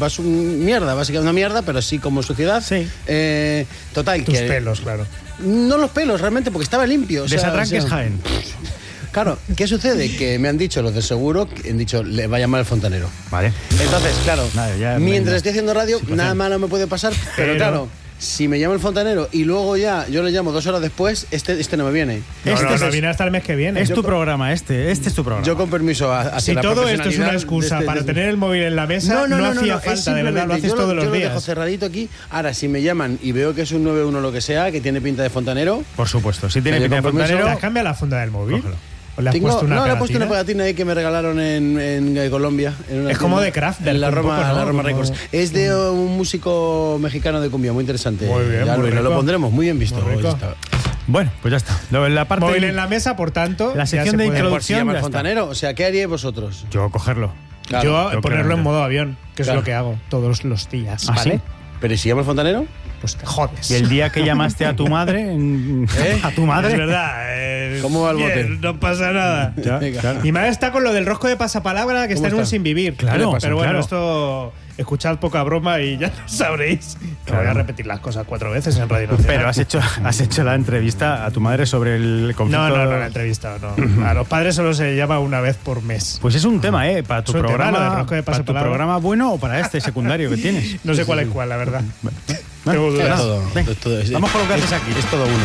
mierda, básicamente una mierda, pero sí como suciedad. Sí. Total. Tus pelos, claro. No los pelos, realmente, porque estaba limpio. Desatranques Jaén. Claro, ¿qué sucede? Que me han dicho los de seguro, han dicho, le va a llamar el fontanero. Vale. Entonces, claro, mientras estoy haciendo radio, nada malo me puede pasar, pero claro, si me llama el fontanero y luego ya yo le llamo 2 horas después, este no me viene. No viene hasta el mes que viene. Es tu programa, este es tu programa. Yo con permiso si todo esto es una excusa para tener el móvil en la mesa, no hacía falta, de verdad, lo haces todos los días. Yo lo dejo cerradito aquí. Ahora, si me llaman y veo que es un 91 lo que sea, que tiene pinta de fontanero... Por supuesto, si tiene pinta de fontanero... ¿Te has cambiado la funda del móvil? Cógelo. ¿O le has puesto una pegatina? Le he puesto una pegatina ahí que me regalaron en Colombia. Es como de Kraft. En la Roma Records. Es de un músico mexicano de cumbia, muy interesante. Muy bien, ya lo pondremos, muy bien visto. Bueno, pues ya está. La parte móvil en la mesa, por tanto. La sección de introducción. Si llama el fontanero, o sea, ¿qué haríais vosotros? Yo cogerlo. Claro, yo ponerlo en modo avión, que es lo que hago todos los días, ¿vale? ¿Sí? ¿Pero si llama el fontanero? Pues te jodes. Y el día que llamaste a tu madre, a tu madre. Es verdad. ¿Cómo va el bote? No pasa nada. Claro. Mi madre está con lo del rosco de pasapalabra, que está en un sin vivir. Claro, pero bueno, claro. Esto... Escuchad poca broma y ya lo sabréis. Voy a repetir las cosas 4 veces en Radio Nacional. Pero has hecho la entrevista a tu madre sobre el conflicto. No la he entrevistado, no. A los padres solo se llama una vez por mes. Pues es un tema, para tu programa. ¿Para tu programa bueno o para este secundario que tienes? No sé cuál es cuál, la verdad. Vamos con lo que haces aquí. Es todo uno.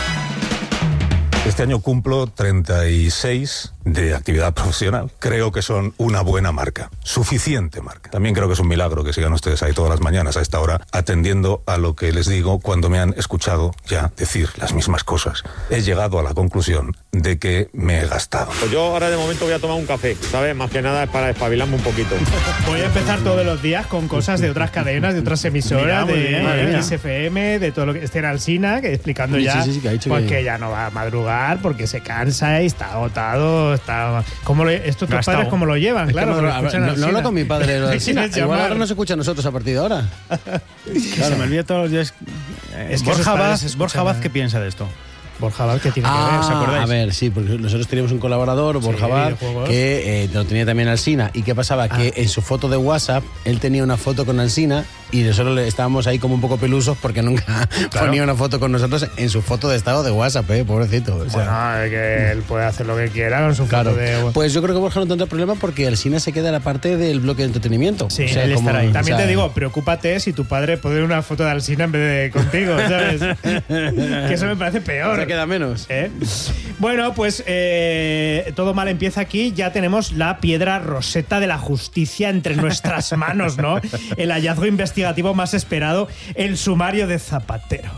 Este año cumplo 36 de actividad profesional. Creo que son una buena marca, suficiente marca. También creo que es un milagro que sigan ustedes ahí todas las mañanas a esta hora atendiendo a lo que les digo cuando me han escuchado ya decir las mismas cosas. He llegado a la conclusión de que me he gastado. Pues yo ahora de momento voy a tomar un café, ¿sabes? Más que nada es para espabilarme un poquito. Voy a empezar todos los días con cosas de otras cadenas, de otras emisoras, de XFM, de todo lo que esté en Alsina, que explicando ya que ya no va a madrugar porque se cansa y está agotado. Estos tus padres cómo lo llevan, claro. No hablo con mi padre. Igual ahora no se escucha a nosotros a partir de ahora. Se me olvida todos los días. Borja Vaz, ¿qué piensa de esto? Borja Vaz, ¿qué tiene que ver? ¿Os acordáis? A ver, sí, porque nosotros teníamos un colaborador, Borja Vaz, que lo tenía también Alsina. ¿Y qué pasaba? Que en su foto de WhatsApp, él tenía una foto con Alsina y nosotros estábamos ahí como un poco pelusos porque nunca ponía una foto con nosotros en su foto de estado de WhatsApp, pobrecito. O sea, bueno, que él puede hacer lo que quiera con su foto de... Pues yo creo que Borja no tendrá problema porque Alsina se queda en la parte del bloque de entretenimiento. Sí, él estará ahí. También te digo, preocúpate si tu padre pone una foto de Alsina en vez de contigo, ¿sabes? Que eso me parece peor. Se queda menos. Bueno, pues todo mal empieza aquí. Ya tenemos la piedra roseta de la justicia entre nuestras manos, ¿no? El hallazgo investigativo más esperado, el sumario de Zapatero.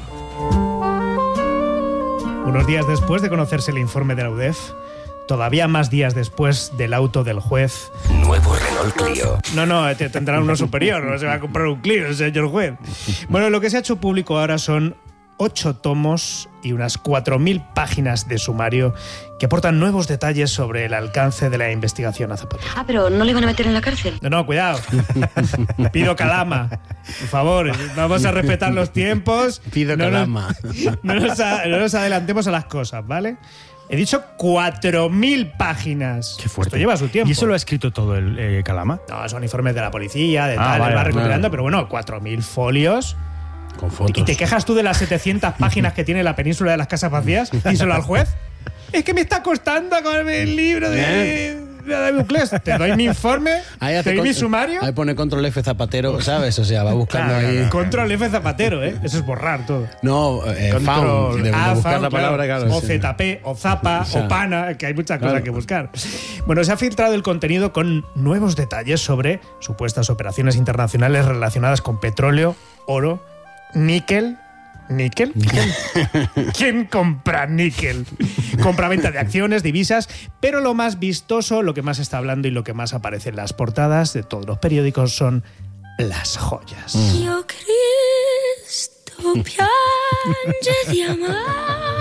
Unos días después de conocerse el informe de la UDEF, todavía más días después del auto del juez. Nuevo Renault Clio. No, tendrá uno superior, no se va a comprar un Clio, el señor juez. Bueno, lo que se ha hecho público ahora son 8 tomos y unas 4.000 páginas de sumario que aportan nuevos detalles sobre el alcance de la investigación a Zapatero. Pero ¿no le van a meter en la cárcel? No, cuidado. Pido calama. Por favor, vamos a respetar los tiempos. Pido calama. No nos adelantemos a las cosas, ¿vale? He dicho 4.000 páginas. Qué fuerte. Esto lleva su tiempo. ¿Y eso lo ha escrito todo el Calama? No, son informes de la policía, de tal, él va recuperando, pero bueno, 4.000 folios. Con fotos. ¿Y te quejas tú de las 700 páginas que tiene la península de las casas vacías? Díselo al juez. Es que me está costando acabarme el libro de Buclés. Te doy mi informe, te doy mi sumario. Ahí pone control F Zapatero, ¿sabes? O sea, va buscando ahí. Control F Zapatero, ¿eh? Eso es borrar todo. No, found, de buscar la palabra, claro. O ZP, o Zapa, o Pana, que hay muchas cosas que buscar. Bueno, se ha filtrado el contenido con nuevos detalles sobre supuestas operaciones internacionales relacionadas con petróleo, oro, níquel. ¿Níquel? ¿Quién compra níquel? Compra-venta de acciones, divisas, pero lo más vistoso, lo que más está hablando y lo que más aparece en las portadas de todos los periódicos son las joyas. Io Cristo piange diamante.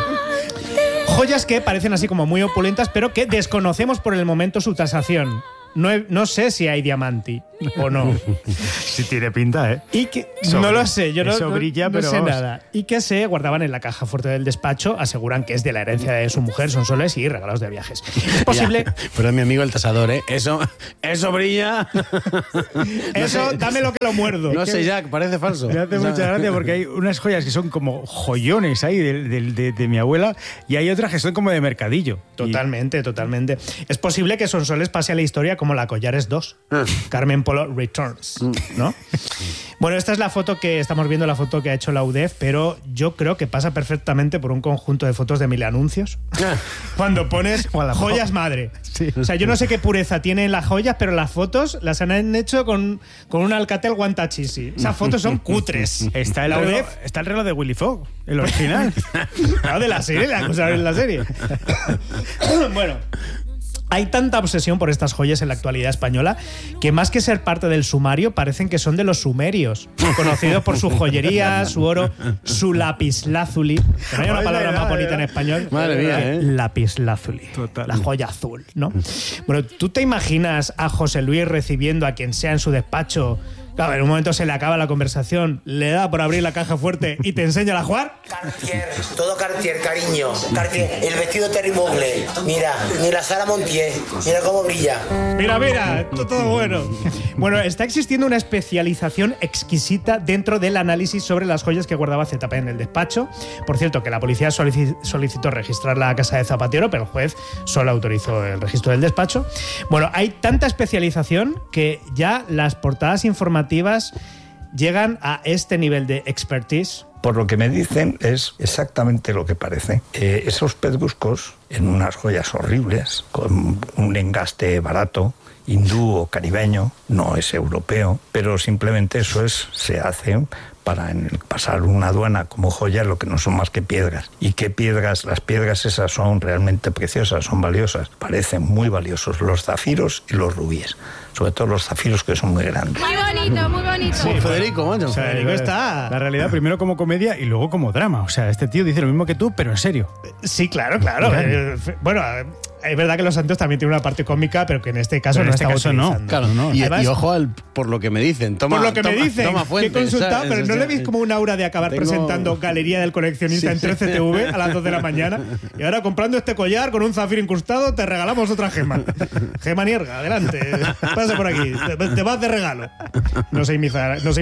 Joyas que parecen así como muy opulentas, pero que desconocemos por el momento su tasación. no sé si hay diamanti o no. Sí tiene pinta, ¿eh? Y que, no lo sé, yo no brilla, pero sé vamos. nada. Y que se guardaban en la caja fuerte del despacho, aseguran que es de la herencia de su mujer, son soles y regalos de viajes. Es posible... Ya, pero mi amigo el tasador, ¿eh? Eso brilla. Eso, dame lo que lo muerdo. No sé, Jack, parece falso. Me hace mucha gracia porque hay unas joyas que son como joyones ahí de mi abuela y hay otras que son como de mercadillo. Totalmente. Es posible que Sonsoles pase a la historia como la Collares 2. Carmen Polo Returns, ¿no? Bueno, esta es la foto que estamos viendo, la foto que ha hecho la UDEF, pero yo creo que pasa perfectamente por un conjunto de fotos de 1000 anuncios. Cuando pones joyas madre. Sí. O sea, yo no sé qué pureza tienen las joyas, pero las fotos las han hecho con un Alcatel Guantachisi. Esas fotos son cutres. Está el reloj de Willy Fogg, el original. Claro, de la serie, la cosa en la serie. Bueno, hay tanta obsesión por estas joyas en la actualidad española que más que ser parte del sumario parecen que son de los sumerios, conocidos por su joyería, su oro, su lapislázuli. No hay una palabra más bonita en español. Madre mía, ¿eh? Lapislázuli. Total. La joya azul, ¿no? Bueno, ¿tú te imaginas a José Luis recibiendo a quien sea en su despacho? Claro, en un momento se le acaba la conversación, le da por abrir la caja fuerte y te enseña a jugar. Cartier, todo Cartier, cariño. Cartier, el vestido Terry Mugler. Mira, ni la Sara Montier. Mira cómo brilla. Mira, esto todo bueno. Bueno, está existiendo una especialización exquisita dentro del análisis sobre las joyas que guardaba ZP en el despacho. Por cierto, que la policía solicitó registrar la casa de Zapatero, pero el juez solo autorizó el registro del despacho. Bueno, hay tanta especialización que ya las portadas informativas llegan a este nivel de expertise. Por lo que me dicen es exactamente lo que parece. Esos pedruscos en unas joyas horribles, con un engaste barato, hindú o caribeño, no es europeo, pero simplemente eso se hace para pasar una aduana como joyas, lo que no son más que piedras. ¿Y qué piedras? Las piedras esas son realmente preciosas, son valiosas, parecen muy valiosos los zafiros y los rubíes. Sobre todo los zafiros, que son muy grandes. Muy bonito. Sí, Federico, macho. Federico está... La realidad primero como comedia y luego como drama. O sea, este tío dice lo mismo que tú, pero en serio. Sí, claro. Bueno, es verdad que Los Santos también tiene una parte cómica, pero que en este caso pero no en este está caso utilizando. no. Claro, no. Y Además, ojo por lo que me dicen. Toma fuente, que he consultado, ¿sabes? pero no le veis como un aura de acabar presentando Galería del Coleccionista en 13TV a las 2 de la mañana. Y ahora comprando este collar con un zafiro incrustado, te regalamos otra gema. Gema Nierga, adelante. Pasa por aquí. Te vas de regalo. No se invitará. No.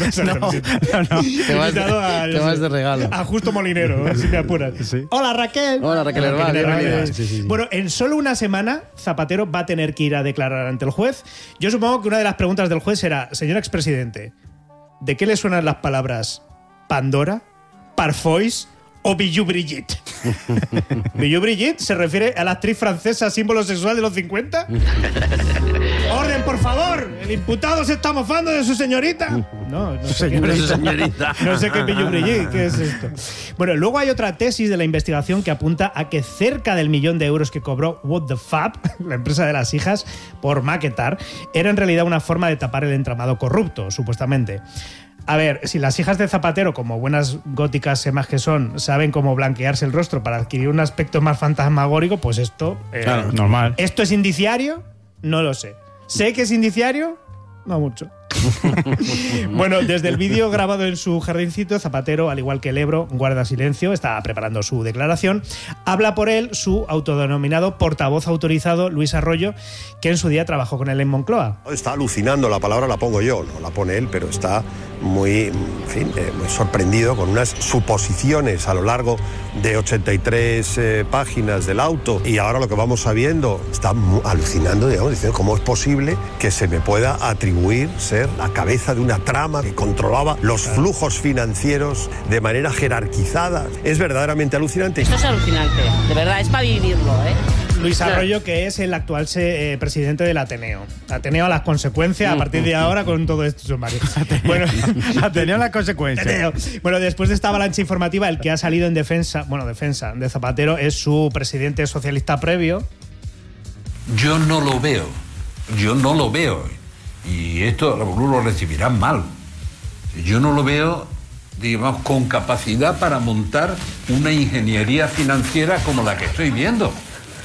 Te vas de regalo. A Justo Molinero, si me apuras. Sí. Hola, Raquel. Hola, Raquel Hervás, bienvenida. Sí. Bueno, en solo una semana, Zapatero va a tener que ir a declarar ante el juez. Yo supongo que una de las preguntas del juez será: señor expresidente, ¿de qué le suenan las palabras Pandora, Parfois o Bijou Brigitte? ¿Bijou Brigitte se refiere a la actriz francesa símbolo sexual de los 50? ¡Orden, por favor! ¡El imputado se está mofando de su señorita! No sé Señorita. No sé qué es Bijou Brigitte, ¿qué es esto? Bueno, luego hay otra tesis de la investigación que apunta a que cerca del 1.000.000 de euros que cobró What the Fab, la empresa de las hijas, por maquetar, era en realidad una forma de tapar el entramado corrupto, supuestamente. A ver, si las hijas de Zapatero, como buenas góticas semas que son, saben cómo blanquearse el rostro para adquirir un aspecto más fantasmagórico, pues esto... Claro, normal. ¿Esto es indiciario? No lo sé. ¿Sé que es indiciario? No mucho. Bueno, desde el vídeo grabado en su jardincito, Zapatero, al igual que el Ebro, guarda silencio, está preparando su declaración. Habla por él su autodenominado portavoz autorizado, Luis Arroyo, que en su día trabajó con él en Moncloa. Está alucinando, la palabra la pongo yo, no la pone él, pero está muy sorprendido con unas suposiciones a lo largo de 83 páginas del auto, y ahora lo que vamos sabiendo, está alucinando, digamos, diciendo cómo es posible que se me pueda atribuir ser la cabeza de una trama que controlaba los flujos financieros de manera jerarquizada. Es verdaderamente alucinante. Esto es alucinante, de verdad, es para vivirlo, ¿eh? Luis Arroyo, que es el actual presidente del Ateneo. Ateneo a las consecuencias a partir de ahora con todo esto sumario. Bueno, Ateneo a las consecuencias. Bueno, después de esta avalancha informativa, el que ha salido en defensa de Zapatero es su presidente socialista previo. Yo no lo veo. Y esto lo recibirán mal. Yo no lo veo, digamos, con capacidad para montar una ingeniería financiera como la que estoy viendo.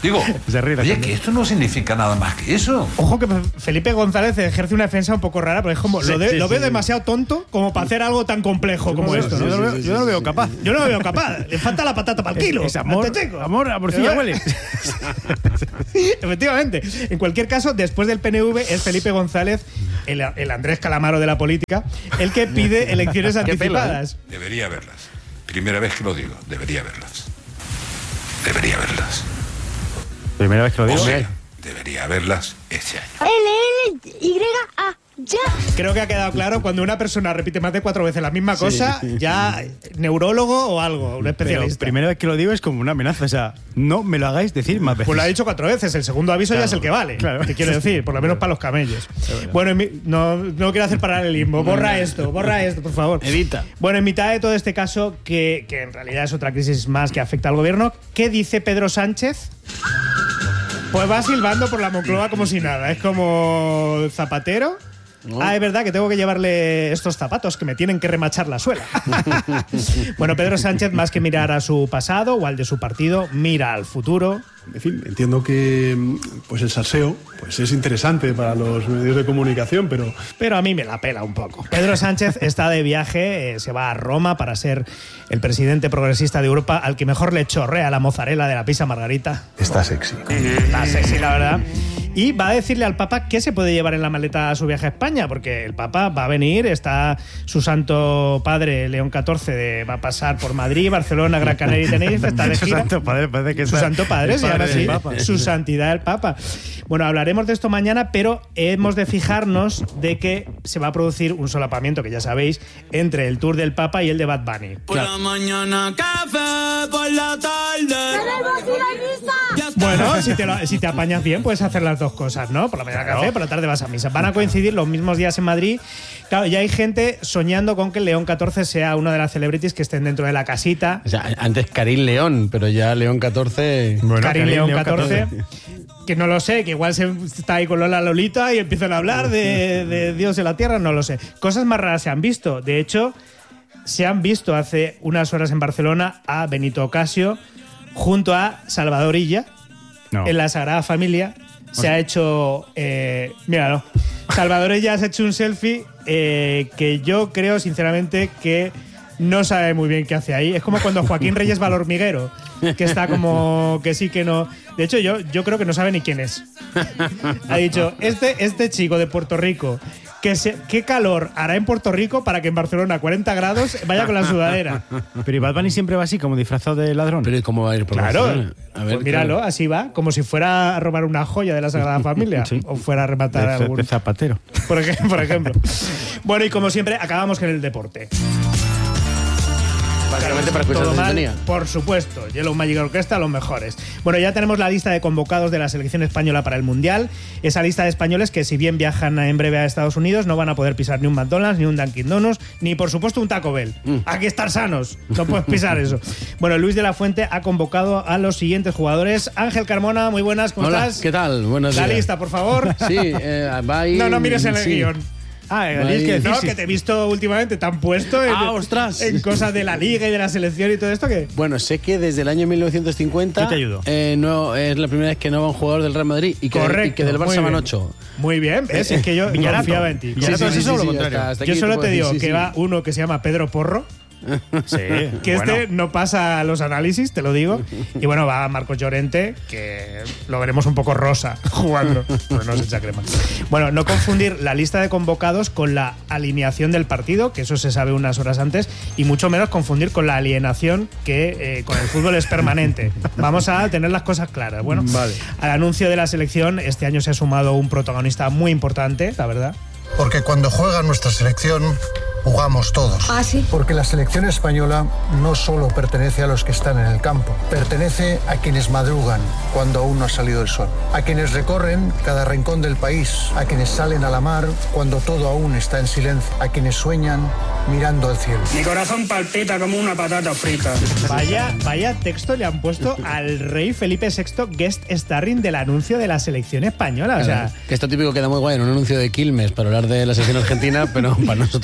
Digo, oye, que esto no significa nada más que eso. Ojo que Felipe González ejerce una defensa un poco rara, porque es como lo veo demasiado tonto como para hacer algo tan complejo como esto, ¿no? Yo no lo veo capaz. Yo no lo veo capaz. Le falta la patata para el kilo. Es amor, amorcilla huele. Efectivamente. En cualquier caso, después del PNV es Felipe González, el Andrés Calamaro de la política, el que pide elecciones anticipadas. Debería haberlas. Primera vez que lo digo, debería haberlas. Debería haberlas. Primera vez que lo digo. O sea, debería haberlas este año. L-L-Y-A. Ya. Creo que ha quedado claro, cuando una persona repite más de 4 veces la misma cosa, ya neurólogo o algo, un especialista. Pero primera vez que lo digo es como una amenaza, o sea, no me lo hagáis decir más veces. Pues lo ha dicho 4 veces, el segundo aviso ya es el que vale. Claro. ¿Qué quiero decir? Por lo menos para los camellos. Bueno, no quiero hacer paralelismo. Borra esto, por favor. Edita. Bueno, en mitad de todo este caso, que en realidad es otra crisis más que afecta al gobierno, ¿qué dice Pedro Sánchez? Pues va silbando por la Moncloa como si nada. Es como Zapatero. Es verdad que tengo que llevarle estos zapatos que me tienen que remachar la suela. Bueno, Pedro Sánchez, más que mirar a su pasado o al de su partido, mira al futuro. En fin, entiendo que pues el salseo pues es interesante para los medios de comunicación, pero a mí me la pela un poco. Pedro Sánchez está de viaje, se va a Roma para ser el presidente progresista de Europa al que mejor le chorrea la mozzarella de la pizza margarita. Está sexy. Está sexy, la verdad. Y va a decirle al Papa qué se puede llevar en la maleta a su viaje a España, porque el Papa va a venir, está su santo padre León XIV, va a pasar por Madrid, Barcelona, Gran Canaria y Tenerife, está de gira. Santo padre, parece que su santo padre se llama así, su santidad el Papa. Bueno, hablaremos de esto mañana, pero hemos de fijarnos de que se va a producir un solapamiento, que ya sabéis, entre el tour del Papa y el de Bad Bunny. Por la mañana café, por la tarde. Bueno, si te apañas bien, puedes hacer las dos cosas, ¿no? Por la mañana café, por la tarde vas a misa. Van a coincidir los mismos días en Madrid. Claro, ya hay gente soñando con que el León XIV sea una de las celebrities que estén dentro de la casita. O sea, antes Karim León, pero ya León XIV... Bueno, Karim León XIV. Que no lo sé, que igual se está ahí con Lola Lolita y empiezan a hablar de Dios de la tierra, no lo sé. Cosas más raras se han visto. De hecho, se han visto hace unas horas en Barcelona a Benito Ocasio junto a Salvador Illa en la Sagrada Familia. Se ha hecho... míralo. Salvador Illa se ha hecho un selfie que yo creo, sinceramente, que no sabe muy bien qué hace ahí. Es como cuando Joaquín Reyes va al hormiguero, que está como que sí, que no. De hecho, yo creo que no sabe ni quién es. Ha dicho, este chico de Puerto Rico, ¿qué calor hará en Puerto Rico para que en Barcelona, 40 grados, vaya con la sudadera? Pero Bad Bunny siempre va así, como disfrazado de ladrón. Pero ¿y cómo va a ir por Barcelona? A ver, pues míralo, así va, como si fuera a robar una joya de la Sagrada Familia. Sí. O fuera a rematar a algún... De zapatero. Por ejemplo. Bueno, y como siempre, acabamos con el deporte. Básicamente para escuchar la sintonía. Por supuesto, Yellow Magic Orchestra, los mejores. Bueno, ya tenemos la lista de convocados de la selección española para el Mundial. Esa lista de españoles que, si bien viajan en breve a Estados Unidos, no van a poder pisar ni un McDonald's, ni un Dunkin' Donuts, ni por supuesto un Taco Bell. Hay que estar sanos, no puedes pisar eso. Bueno, Luis de la Fuente ha convocado a los siguientes jugadores. Ángel Carmona, muy buenas, ¿cómo estás? ¿Qué tal? Buenos días. La lista, por favor. Sí, va ahí. No mires en el guión. Que te he visto últimamente tan puesto en cosas de la liga y de la selección y todo esto que... Bueno, sé que desde el año 1950 Yo te ayudo. No es la primera vez que no va un jugador del Real Madrid y que, correcto, y que del Barça van 8. Muy bien, ¿ves? Es que yo confiaba en ti. Yo solo te digo que va uno que se llama Pedro Porro. Sí, que no pasa a los análisis, te lo digo. Y bueno, va Marcos Llorente, que lo veremos un poco rosa jugando, pero no se echa crema. Bueno, no confundir la lista de convocados con la alineación del partido, que eso se sabe unas horas antes, y mucho menos confundir con la alienación, que con el fútbol es permanente. Vamos a tener las cosas claras. Bueno, vale. Al anuncio de la selección, este año se ha sumado un protagonista muy importante, la verdad. Porque cuando juega nuestra selección, jugamos todos. ¿Ah, sí? Porque la selección española no solo pertenece a los que están en el campo, pertenece a quienes madrugan cuando aún no ha salido el sol, a quienes recorren cada rincón del país, a quienes salen a la mar cuando todo aún está en silencio, a quienes sueñan mirando al cielo. Mi corazón palpita como una patata frita. Vaya texto le han puesto al rey Felipe VI, guest starring del anuncio de la selección española. O sea, que esto típico queda muy guay en un anuncio de Quilmes para hablar de la selección argentina, pero para nosotros pues no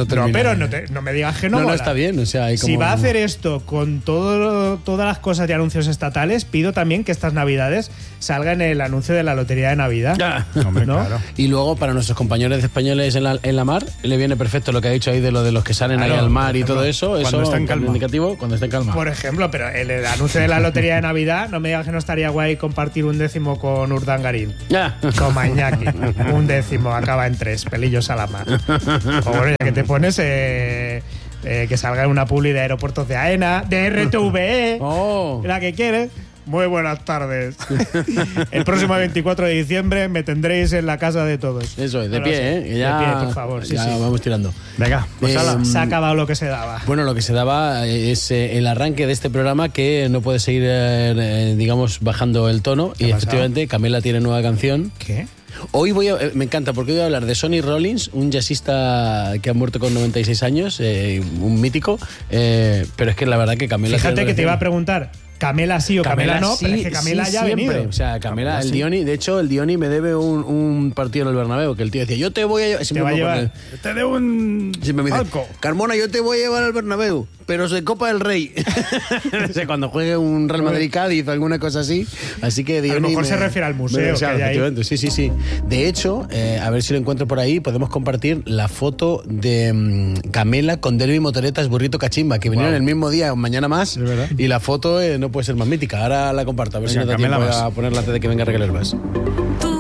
termina. No, pero no me digas que no. No, está bien. O sea, hay como... Si va a hacer esto con todas las cosas de anuncios estatales, pido también que estas navidades salga en el anuncio de la lotería de Navidad. Ya. Hombre, ¿no? Claro. Y luego, para nuestros compañeros españoles en la mar, le viene perfecto lo que ha dicho ahí de lo de los que salen ahí al mar y todo eso. Cuando está en calma. Indicativo, cuando está en calma. Por ejemplo, pero el anuncio de la lotería de Navidad, no me digas que no estaría guay compartir un décimo con Urdangarín. Ya. Con Mañaki. Un décimo, acaba en 3, pelillos a la mar. O bueno, ya que te pones que salga en una publi de Aeropuertos de AENA, de RTVE, la que quieres. Muy buenas tardes. El próximo 24 de diciembre me tendréis en la casa de todos. Eso es, de pie, ¿eh? Ya, de pie, por favor. Sí, ya sí. vamos tirando. Venga, pues se ha acabado lo que se daba. Bueno, lo que se daba es el arranque de este programa, que no puede seguir, digamos, bajando el tono. Y efectivamente, Camela tiene nueva canción. ¿Qué? Hoy me encanta, porque hoy voy a hablar de Sonny Rollins, un jazzista que ha muerto con 96 años, un mítico, pero es que la verdad que Camela... Fíjate que te iba a preguntar, Camela sí o Camela no, sí, pero es que Camela sí, ya ha siempre. venido. O sea, Camela, el sí. Dioni, de hecho, el Dioni me debe un partido en el Bernabéu, que el tío decía, yo te voy a llevar... Te va a llevar. Te debo un me dice, palco. Carmona, yo te voy a llevar al Bernabéu, pero se Copa del Rey. O sea, cuando juegue un Real Madrid-Cádiz o alguna cosa así. Así que Dioni... A lo mejor se refiere al museo que hay ahí. Sí. De hecho, a ver si lo encuentro por ahí, podemos compartir la foto de Camela con Derby Motoretas Burrito Cachimba, que vinieron el mismo día, mañana más, y la foto no puede ser más mítica. Ahora la comparto, a ver si nos da tiempo a ponerla antes de que venga Raquel Herbas.